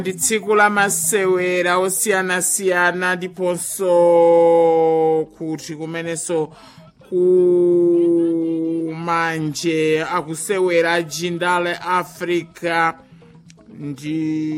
ndi tsiku la masewera osiyanasiyana ndiponso kuti kumenenso kumanje akusewera Jindale Africa ndi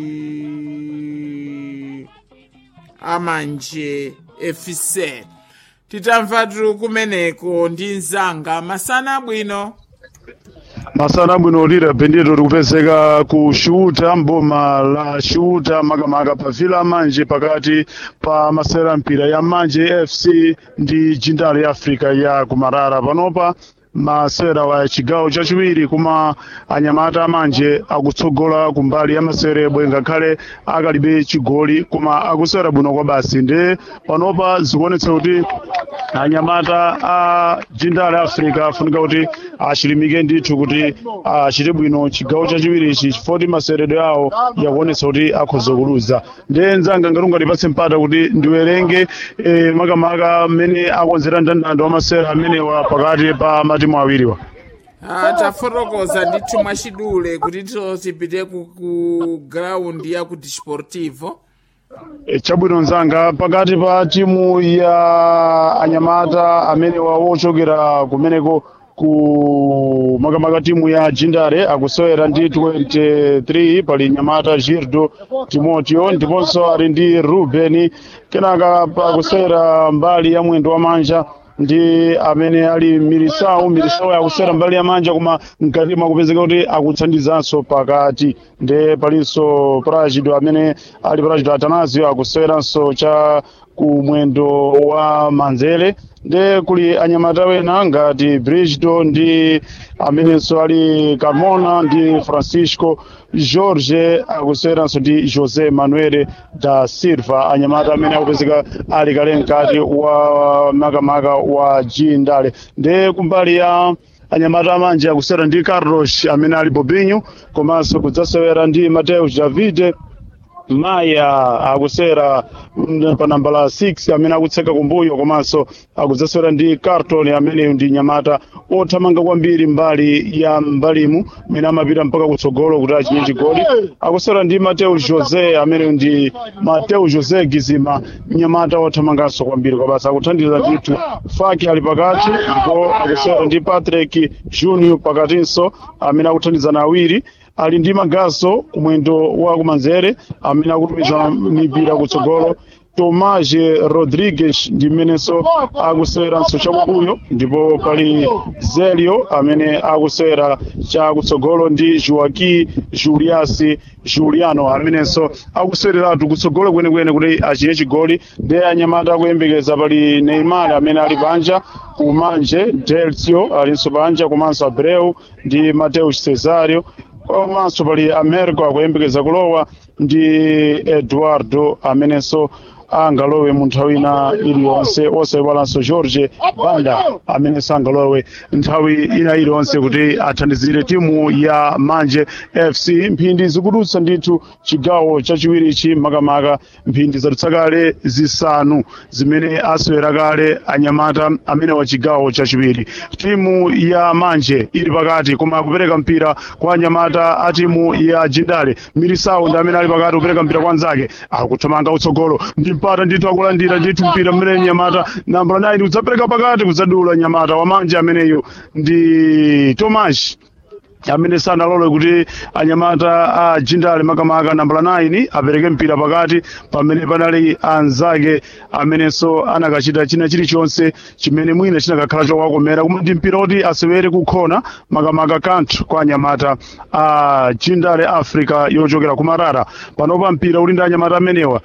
amanje FC. Titamvatu kumeneko ndi nzanga masana bwino. Masana bwino lira bendito tikupezeka ku Shuta mboma la Shuta makamaka pa vila manje pakati pa masewera mpira ya Manje FC ndi Jindale Africa ya kumarara panopa masewera wa chigawo chachiwiri kuma anyamata amanje akutsogola kumbali ya masewerebwe ngakhale akalibe chigoli kuma akusewera bwino kwa basi ndi panopa zikuonetsa kuti anyamata a Jindale Africa afunika kuti achilimike ndithu kuti achite bwino chigawo chachiwiri ichi chifukwa maseweredwe awo yakuonetsa kuti akhoza kuluza. Ndi nzanga ngati ungatipatse mpata kuti ndiwerenge makamaka mmene akonzera ndandanda wa masewera amenewa pakati pa matimu awiriwa. Tafotokoza ndithu mwachidule kuti tipite ku ground ya ku Desportivo. Chabwino nzanga pakati pa timu ya anyamata amene wochokera kumeneko ku makamaka timu ya Jindale akusewera ndi 23 pali nyamata Girdo Timoteo ndiponso ali ndi Ruben kenaka akusewera mbali ya mwendo wa manja ndi amene ali Mirisau akusewera mbali ya manja koma mkati mwakupezeka kuti akuthandizanso pakati ndi palinso Prajido amene ali Prajido Atanasio akuseweranso cha kumwendo wa manzere ndi kuli anyamata wena ngati Brigido ndi amenenso ali Carmona ndi Francisco Jorge akuseweranso ndi José Manuel da Silva anyamata amene akupezeka ali kale mkati wa makamaka wa Jindale ndi kumbali ya anyamata amanje akusewera ndi Carlos amene ali Bobinho komanso kudzasewera ndi Mateus Davide Maya akusewera pa nambala 6 amene akutseka kumbuyo komanso akudzasewera ndi Carton amene ndi nyamata othamanga kwambiri mbali ya mbalimu amene amapita mpaka kutsogolo kuti achinye chigoli akusewera ndi Mateus José amene ndi Mateus José Gizima nyamata othamanganso kwambiri komanso akuthandiza ndithu Faki ali pakati ndipo akusewera ndi Patrick Junior pakatinso amene akuthandizana awiri ali ndi Magaso kumwendo wa kumanzere amene akutumiza mipira kutsogolo Tomás Rodrigues ndi mmenenso akuseweranso chakumbuyo ndipo pali Zelio amene akusewera chakutsogolo ndi Joaquim Juliano amenenso akusewereratu kutsogolo kwenekwene kuti achine chigoli ndi anyamata akuyembekeza pali Neymar amene ali panja kumanje Delcio alinso panja komanso Abreu ndi Mateus Cesario komanso pali Americo akuyembekeza kulowa ndi Eduardo amenenso angalowe mu nthawi ina iliyonse osayiwalanso Jorge Banda amene sangalowe nthawi ina iliyonse kuti athandizire timu ya Manje FC. Mphindi zikudutsa ndithu chigawo chachiwiri ichi makamaka mphindi zadutsa kale zisanu zimene asewera kale anyamata amene wa chigawo chachiwiri. Timu ya Manje ili pakati koma kupereka mpira kwa anyamata a timu ya Jindale Mirisau ndi amene ali pakati kupereka mpira kwa nzake akuthamanga utsogolo ndi mpata ndithu akulandira ndithu mpira mmene nyamata nambala 9 udzapereka pakati kudzadula nyamata wa Manje ameneyo ndi Tomas amene sanalole kuti anyamata a Jindale makamaka nambala 9 apereke mpira pakati pamene panali anzake amenenso anakachita china chilichonse chimene mwina chinakakhala chokwakomera koma ndi mpira kuti asewere kukhona makamaka kanthu kwa anyamata a Jindale Africa yochokera kumarara panopa mpira uli ndi anyamata amenewa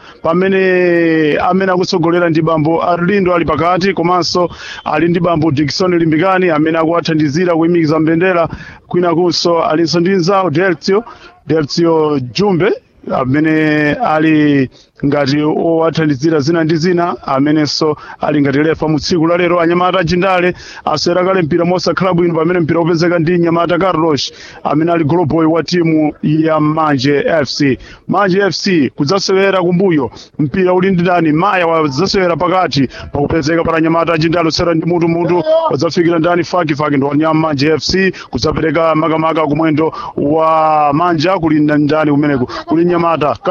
pamene amene akutsogolera ndi bambo Arlindo ali pakati komanso ali ndi bambo Dickson Limbikani amene akuwathandizira kuyimikiza mbendera kwina kunso alinso ndi nzawo Delcio Jumbe amene ali ngati owathandizira zina ndi zina amenenso ali ngati lefa mu tsiku la lero anyamata Jindale asewera kale mpira mosakhala bwino pamene mpira upezeka ndi nyamata Carlos amene ali goal boy wa timu ya Manje FC. Manje FC kudzasewera kumbuyo mpira uli ndi ndani Maya wadzasewera pakati pakupezeka para nyamata Jindale usera ndi mutu wadzafikira ndani Faki ndo nyama Manje FC kudzapereka makamaka kumwendo wa Manja kuli ndani kumeneko kuli nyamata